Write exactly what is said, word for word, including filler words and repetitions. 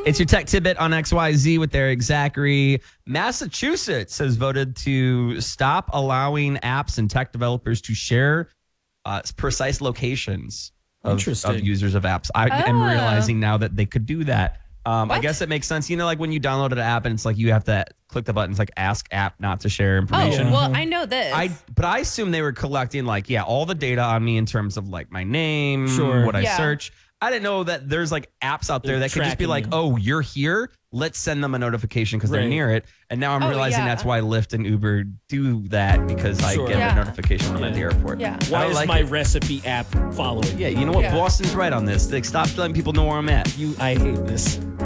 It's your tech tidbit on X Y Z with Eric Zachary. Massachusetts has voted to stop allowing apps and tech developers to share uh, precise locations of, of users of apps. I oh. am realizing now that they could do that. Um, I guess it makes sense. You know, like when you download an app and it's like you have to click the buttons like ask app not to share information. Oh, well, I know this. I but I assume they were collecting like, yeah, all the data on me in terms of like my name, sure. what I yeah. search. I didn't know that there's like apps out there they're that could just be like, you. oh, you're here. Let's send them a notification because right. they're near it. And now I'm oh, realizing yeah. that's why Lyft and Uber do that because sure. I get yeah. a notification when I'm yeah. at the airport. Yeah. Why is like my it. recipe app following? Yeah, you know what? Yeah. Boston's right on this. Like, stop letting people know where I'm at. You, I hate this.